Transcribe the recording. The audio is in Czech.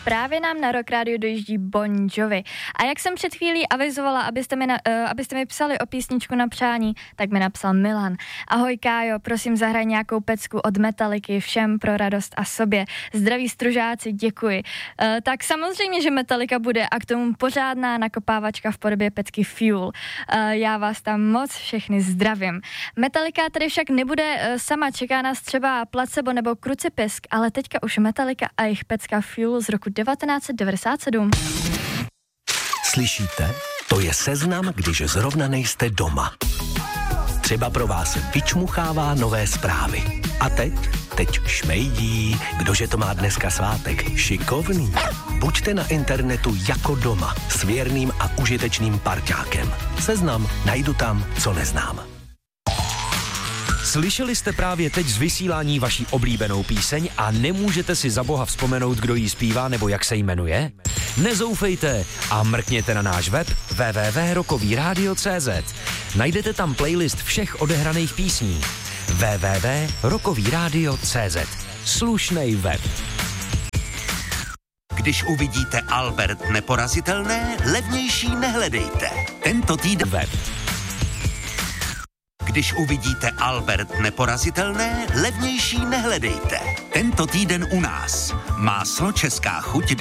právě nám na Rock Radio dojíždí Bon Jovi. A jak jsem před chvílí avizovala, abyste mi psali o písničku na přání, tak mi napsal Milan. Ahoj Kájo, prosím zahraj nějakou pecku od Metalliky, všem pro radost a sobě. Zdraví stružáci, děkuji. Tak samozřejmě, že Metallica bude a k tomu pořádná nakopávačka v podobě pecky Fuel. Já vás tam moc všechny zdravím. Metallica tady však nebude sama, čeká nás třeba Placebo nebo Krucipisk, ale teďka už Metallica a jejich pecka Fuel z roku 1997. Slyšíte? To je seznam, když zrovna nejste doma. Třeba pro vás vyčmuchává nové zprávy. A teď šmejdí, kdože to má dneska svátek, šikovný. Buďte na internetu jako doma, s věrným a užitečným parťákem. Seznam, najdu tam, co neznám. Slyšeli jste právě teď z vysílání vaší oblíbenou píseň a nemůžete si za boha vzpomenout, kdo ji zpívá nebo jak se jmenuje? Nezoufejte a mrkněte na náš web www.rockovyradio.cz. Najdete tam playlist všech odehraných písní. www.rockovyradio.cz. Slušnej web. Když uvidíte Albert Neporazitelné, levnější nehledejte. Tento týden Web. Když uvidíte Albert Neporazitelné, levnější nehledejte. Tento týden u nás. Máslo Česká chuť